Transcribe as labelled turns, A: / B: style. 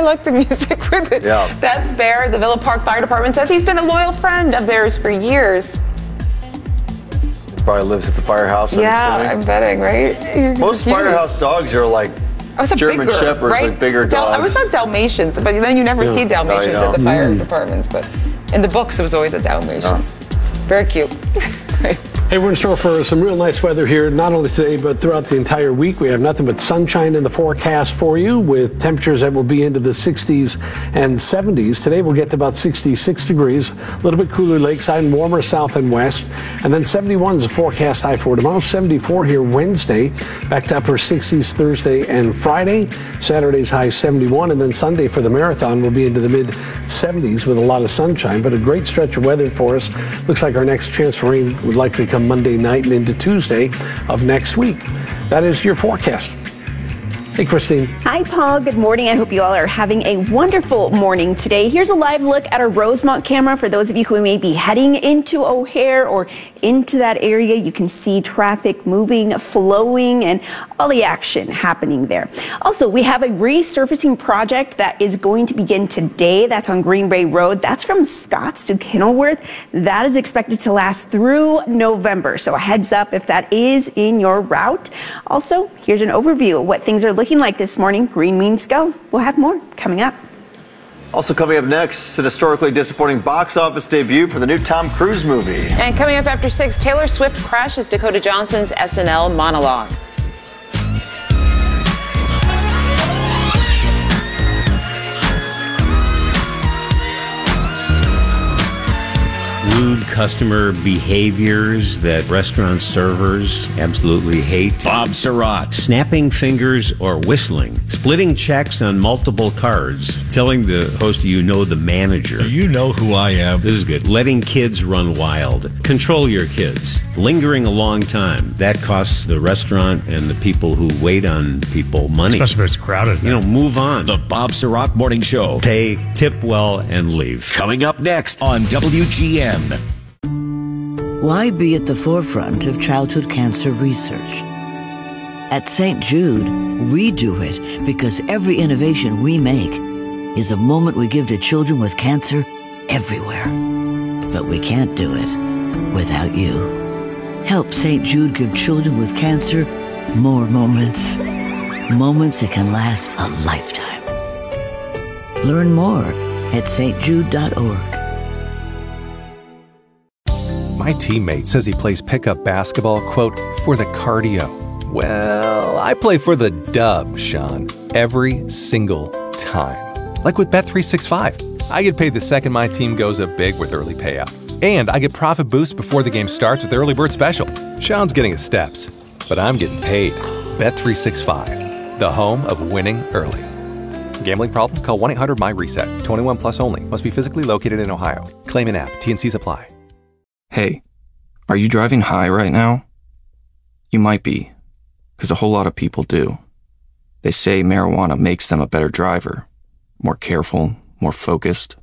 A: I like the music with it. Yeah. That's Bear. The Villa Park Fire Department says he's been a loyal friend of theirs for years.
B: He probably lives at the firehouse.
A: I'm betting, right?
B: Most firehouse dogs are like German Shepherds,
A: right?
B: like bigger dogs.
A: I always thought Dalmatians, but then you never see Dalmatians at the fire departments. But in the books, it was always a Dalmatian. Very cute.
C: Hey, we're in store for some real nice weather here, not only today, but throughout the entire week. We have nothing but sunshine in the forecast for you, with temperatures that will be into the 60s and 70s. Today we'll get to about 66 degrees, a little bit cooler lakeside and warmer south and west. And then 71 is the forecast high for tomorrow. 74 here Wednesday, back to upper 60s Thursday and Friday. Saturday's high 71, and then Sunday for the marathon will be into the mid 70s with a lot of sunshine, but a great stretch of weather for us. Looks like our next chance for rain would likely come Monday night and into Tuesday of next week. That is your forecast. Hey, Christine.
D: Hi, Paul. Good morning. I hope you all are having a wonderful morning today. Here's a live look at our Rosemont camera. For those of you who may be heading into O'Hare or into that area, you can see traffic moving, flowing, and all the action happening there. Also, we have a resurfacing project that is going to begin today. That's on Green Bay Road. That's from Scotts to Kenilworth. That is expected to last through November. So a heads up if that is in your route. Also, here's an overview of what things are looking like this morning. Green means go. We'll have more coming up.
B: Also coming up next, an historically disappointing box office debut for the new Tom Cruise movie.
A: And coming up after 6, Taylor Swift crashes Dakota Johnson's SNL monologue.
E: Rude customer behaviors that restaurant servers absolutely hate.
F: Bob Surratt.
E: Snapping fingers or whistling. Splitting checks on multiple cards. Telling the host you know the manager.
F: You know who I am.
E: This is good. Letting kids run wild. Control your kids. Lingering a long time. That costs the restaurant and the people who wait on people money.
F: Especially if it's crowded.
E: Move on.
F: The Bob Surratt Morning Show.
E: Pay, tip well, and leave.
F: Coming up next on WGN.
G: Why be at the forefront of childhood cancer research? At St. Jude, we do it because every innovation we make is a moment we give to children with cancer everywhere. But we can't do it without you. Help St. Jude give children with cancer more moments. Moments that can last a lifetime. Learn more at stjude.org.
H: My teammate says he plays pickup basketball, quote, for the cardio. Well, I play for the dub, Sean, every single time. Like with Bet365. I get paid the second my team goes up big with early payout. And I get profit boost before the game starts with Early Bird Special. Sean's getting his steps, but I'm getting paid. Bet365, the home of winning early. Gambling problem? Call 1-800-MY-RESET. 21 plus only. Must be physically located in Ohio. Claim in app. T&Cs apply.
I: Hey, are you driving high right now? You might be, because a whole lot of people do. They say marijuana makes them a better driver, more careful, more focused.